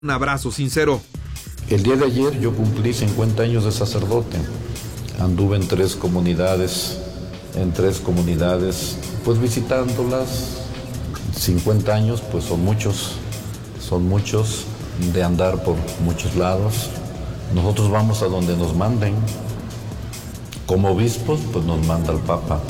Un abrazo sincero. El día de ayer yo cumplí 50 años de sacerdote. Anduve en tres comunidades, pues visitándolas. 50 años, pues son muchos de andar por muchos lados. Nosotros vamos a donde nos manden. Como obispos, pues nos manda el Papa.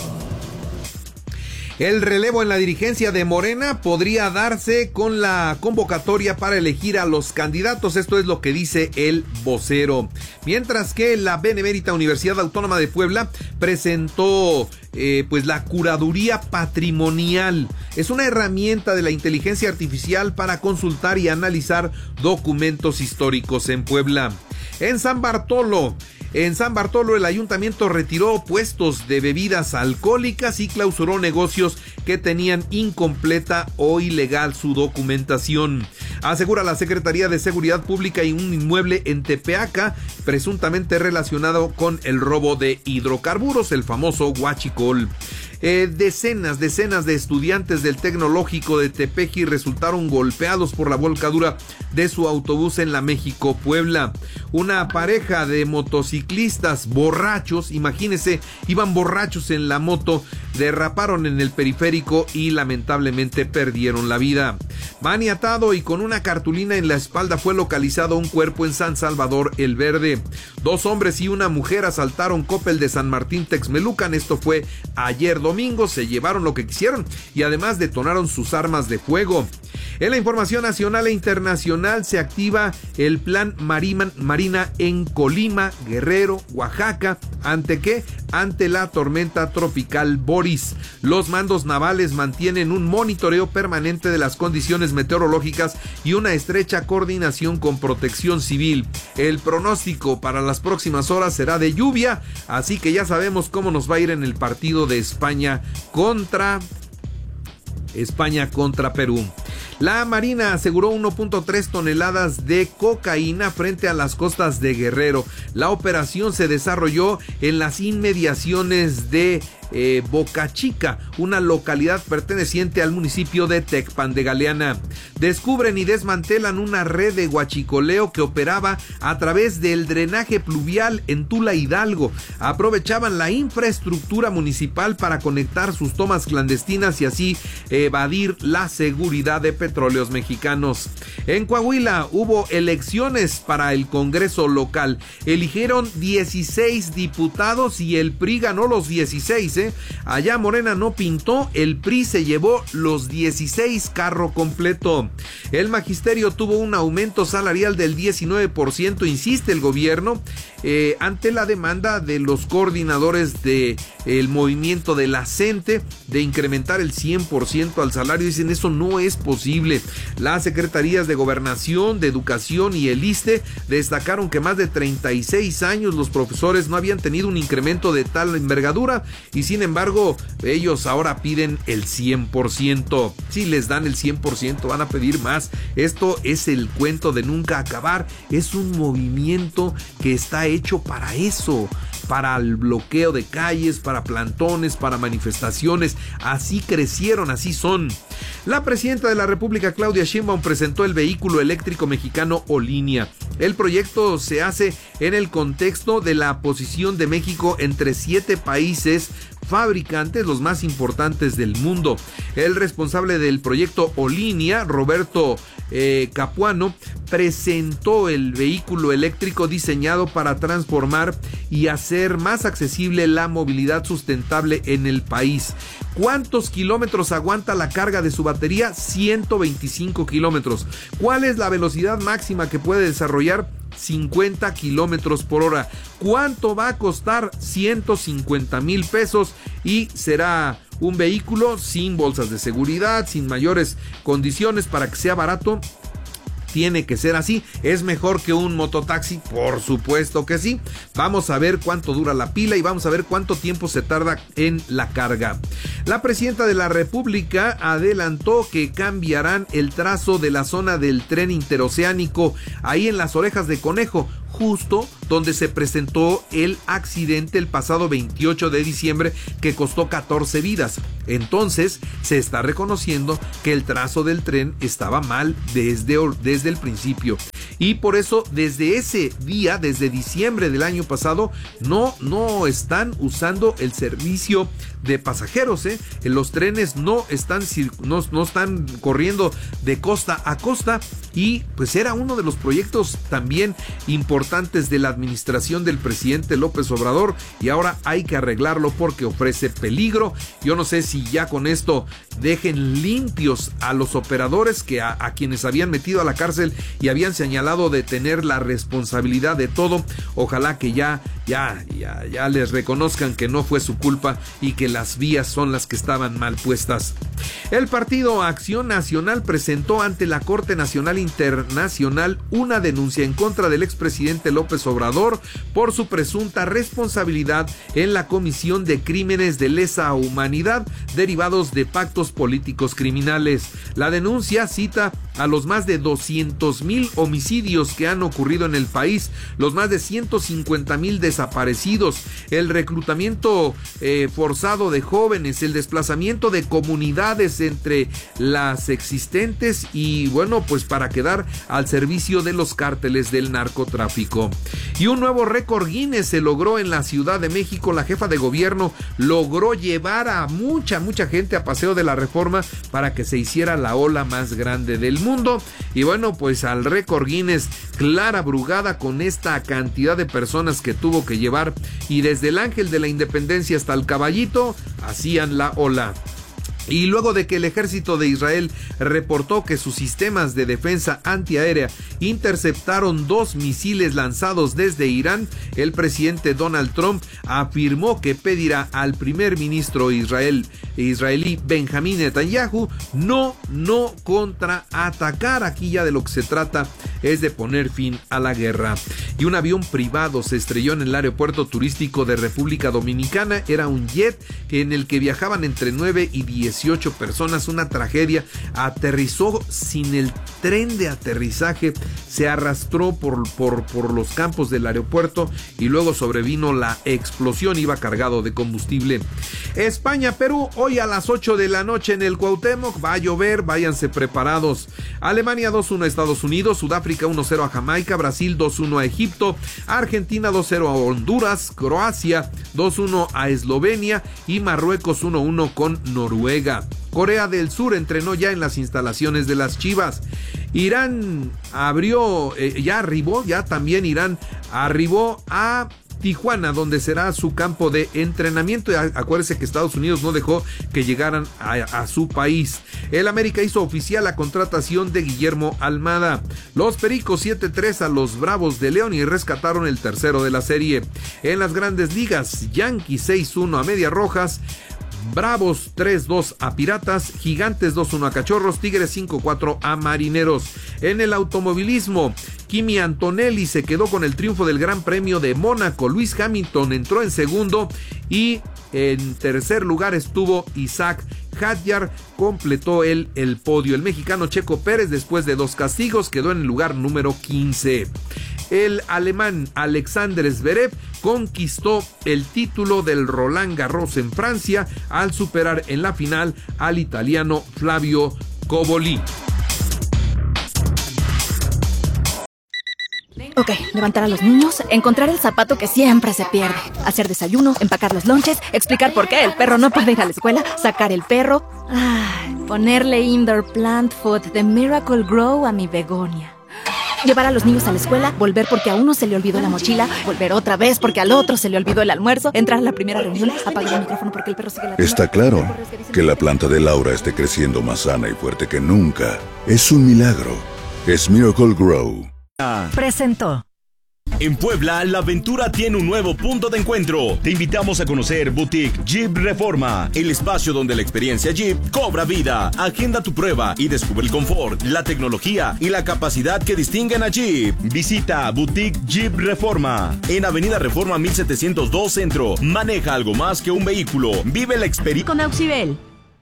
El relevo en la dirigencia de Morena podría darse con la convocatoria para elegir a los candidatos. Esto es lo que dice el vocero. Mientras que la Benemérita Universidad Autónoma de Puebla presentó pues la curaduría patrimonial. Es una herramienta de la inteligencia artificial para consultar y analizar documentos históricos en Puebla. En San Bartolo, el ayuntamiento retiró puestos de bebidas alcohólicas y clausuró negocios que tenían incompleta o ilegal su documentación. Asegura la Secretaría de Seguridad Pública y un inmueble en Tepeaca, presuntamente relacionado con el robo de hidrocarburos, el famoso huachicol. Decenas de estudiantes del Tecnológico de Tepeji resultaron golpeados por la volcadura de su autobús en la México-Puebla. Una pareja de motociclistas borrachos, imagínense, iban borrachos en la moto, derraparon en el periférico y lamentablemente perdieron la vida. Maniatado y con una cartulina en la espalda fue localizado un cuerpo en San Salvador el Verde. 2 hombres y una mujer asaltaron Coppel de San Martín Texmelucan. Esto fue ayer domingo. Se llevaron lo que quisieron y además detonaron sus armas de fuego. En la información nacional e internacional se activa el plan Marina en Colima, Guerrero, Oaxaca. ¿Ante qué? Ante la tormenta tropical Boris. Los mandos navales mantienen un monitoreo permanente de las condiciones meteorológicas y una estrecha coordinación con Protección Civil. El pronóstico para las próximas horas será de lluvia, así que ya sabemos cómo nos va a ir en el partido de España contra Perú. La Marina aseguró 1.3 toneladas de cocaína frente a las costas de Guerrero. La operación se desarrolló en las inmediaciones de Boca Chica, una localidad perteneciente al municipio de Tecpan de Galeana. Descubren y desmantelan una red de huachicoleo que operaba a través del drenaje pluvial en Tula, Hidalgo. Aprovechaban la infraestructura municipal para conectar sus tomas clandestinas y así evadir la seguridad de Petróleos Mexicanos. En Coahuila hubo elecciones para el Congreso local. Eligieron 16 diputados y el PRI ganó los 16. Allá Morena no pintó, el PRI se llevó los 16, carro completo. El magisterio tuvo un aumento salarial del 19%, insiste el gobierno, ante la demanda de los coordinadores del movimiento de la CENTE de incrementar el 100% al salario. Dicen, eso no es posible. Las secretarías de Gobernación, de Educación y el ISSSTE destacaron que más de 36 años los profesores no habían tenido un incremento de tal envergadura y sin embargo ellos ahora piden el 100%. Si les dan el 100% van a pedir más. Esto es el cuento de nunca acabar. Es un movimiento que está hecho para eso, para el bloqueo de calles, para plantones, para manifestaciones. Así crecieron, así son. La presidenta de la República, Claudia Sheinbaum, presentó el vehículo eléctrico mexicano Olinea. El proyecto se hace en el contexto de la posición de México entre 7 países fabricantes, los más importantes del mundo. El responsable del proyecto Olinea, Roberto Capuano, presentó el vehículo eléctrico diseñado para transformar y hacer más accesible la movilidad sustentable en el país. ¿Cuántos kilómetros aguanta la carga de su batería? 125 kilómetros. ¿Cuál es la velocidad máxima que puede desarrollar? 50 kilómetros por hora. ¿Cuánto va a costar? 150,000 pesos y será un vehículo sin bolsas de seguridad, sin mayores condiciones para que sea barato. Tiene que ser así. ¿Es mejor que un mototaxi? Por supuesto que sí. Vamos a ver cuánto dura la pila y vamos a ver cuánto tiempo se tarda en la carga. La presidenta de la República adelantó que cambiarán el trazo de la zona del tren interoceánico, ahí en las Orejas de Conejo, justo donde se presentó el accidente el pasado 28 de diciembre que costó 14 vidas. Entonces se está reconociendo que el trazo del tren estaba mal desde el principio. Y por eso desde ese día, desde diciembre del año pasado, no están usando el servicio de pasajeros, Los trenes no están corriendo de costa a costa, y pues era uno de los proyectos también importantes de la administración del presidente López Obrador, y ahora hay que arreglarlo porque ofrece peligro. Yo no sé si ya con esto dejen limpios a los operadores que a quienes habían metido a la cárcel y habían señalado de tener la responsabilidad de todo. Ojalá que ya les reconozcan que no fue su culpa y que las vías son las que estaban mal puestas. El Partido Acción Nacional presentó ante la Corte Nacional Internacional una denuncia en contra del expresidente López Obrador por su presunta responsabilidad en la comisión de crímenes de lesa humanidad derivados de pactos políticos criminales. La denuncia cita a los más de 200,000 homicidios que han ocurrido en el país, los más de 150,000 desaparecidos, el reclutamiento forzado de jóvenes, el desplazamiento de comunidades entre las existentes y bueno, pues para quedar al servicio de los cárteles del narcotráfico. Y un nuevo récord Guinness se logró en la Ciudad de México. La jefa de gobierno logró llevar a mucha gente a Paseo de la Reforma para que se hiciera la ola más grande del mundo. Y bueno, pues al récord Guinness, Clara Brugada, con esta cantidad de personas que tuvo que llevar, y desde el Ángel de la Independencia hasta el Caballito hacían la ola. Y luego de que el ejército de Israel reportó que sus sistemas de defensa antiaérea interceptaron 2 misiles lanzados desde Irán, el presidente Donald Trump afirmó que pedirá al primer ministro israelí Benjamín Netanyahu no contraatacar. Aquí ya de lo que se trata es de poner fin a la guerra. Y un avión privado se estrelló en el aeropuerto turístico de República Dominicana. Era un jet en el que viajaban entre 9 y 18 personas. Una tragedia. Aterrizó sin el tren de aterrizaje, se arrastró por los campos del aeropuerto y luego sobrevino la explosión. Iba cargado de combustible. España-Perú, hoy a las 8 de la noche en el Cuauhtémoc. Va a llover, váyanse preparados. Alemania 2-1 a Estados Unidos, Sudáfrica 1-0 a Jamaica, Brasil 2-1 a Egipto, Argentina 2-0 a Honduras, Croacia 2-1 a Eslovenia y Marruecos 1-1 con Noruega. Corea del Sur entrenó ya en las instalaciones de las Chivas. Irán arribó a Tijuana, donde será su campo de entrenamiento. Acuérdense que Estados Unidos no dejó que llegaran a su país. El América hizo oficial la contratación de Guillermo Almada. Los Pericos 7-3 a los Bravos de León y rescataron el tercero de la serie. En las Grandes Ligas, Yankees 6-1 a Medias Rojas, Bravos 3-2 a Piratas, Gigantes 2-1 a Cachorros, Tigres 5-4 a Marineros. En el automovilismo, Kimi Antonelli se quedó con el triunfo del Gran Premio de Mónaco. Lewis Hamilton entró en segundo y en tercer lugar estuvo Isaac Hadjar, completó el podio. El mexicano Checo Pérez, después de 2 castigos, quedó en el lugar número 15. El alemán Alexander Zverev conquistó el título del Roland Garros en Francia al superar en la final al italiano Flavio Cobolli. Ok, levantar a los niños, encontrar el zapato que siempre se pierde, hacer desayuno, empacar los lonches, explicar por qué el perro no puede ir a la escuela, sacar el perro, ponerle indoor plant food de Miracle Grow a mi begonia. Llevar a los niños a la escuela, volver porque a uno se le olvidó la mochila, volver otra vez porque al otro se le olvidó el almuerzo, entrar a la primera reunión, apagar el micrófono porque el perro sigue ladrando. Está claro que la planta de Laura esté creciendo más sana y fuerte que nunca. Es un milagro. Es Miracle Grow. Presentó. En Puebla, la aventura tiene un nuevo punto de encuentro. Te invitamos a conocer Boutique Jeep Reforma, el espacio donde la experiencia Jeep cobra vida. Agenda tu prueba y descubre el confort, la tecnología y la capacidad que distinguen a Jeep. Visita Boutique Jeep Reforma en Avenida Reforma 1702 Centro. Maneja algo más que un vehículo. Vive la experiencia Con Auxibel.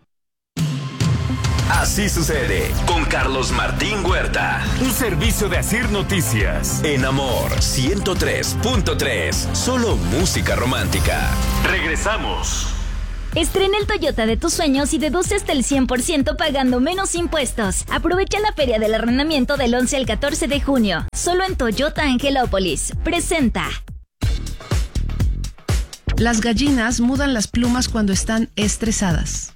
Así sucede con Carlos Martín Huerta. Un servicio de Asir Noticias. En Amor 103.3. Solo música romántica. Regresamos. Estrena el Toyota de tus sueños y deduce hasta el 100% pagando menos impuestos. Aprovecha la feria del arrendamiento del 11 al 14 de junio. Solo en Toyota Angelópolis. Presenta. Las gallinas mudan las plumas cuando están estresadas.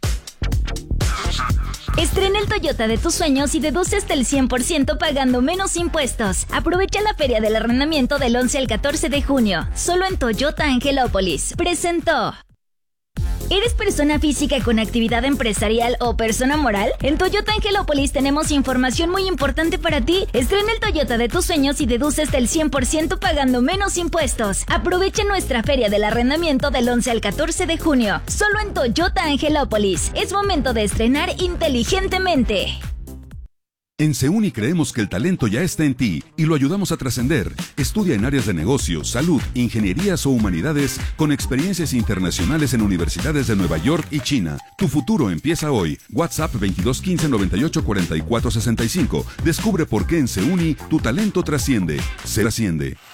Estrena el Toyota de tus sueños y deduce hasta el 100% pagando menos impuestos. Aprovecha la feria del arrendamiento del 11 al 14 de junio. Solo en Toyota Angelópolis. Presentó. ¿Eres persona física con actividad empresarial o persona moral? En Toyota Angelópolis tenemos información muy importante para ti. Estrena el Toyota de tus sueños y deduce hasta el 100% pagando menos impuestos. Aprovecha nuestra feria del arrendamiento del 11 al 14 de junio. Solo en Toyota Angelópolis. Es momento de estrenar inteligentemente. En Seuni creemos que el talento ya está en ti y lo ayudamos a trascender. Estudia en áreas de negocios, salud, ingenierías o humanidades con experiencias internacionales en universidades de Nueva York y China. Tu futuro empieza hoy. WhatsApp 2215 98 44 65. Descubre por qué en Seuni tu talento trasciende. Se trasciende.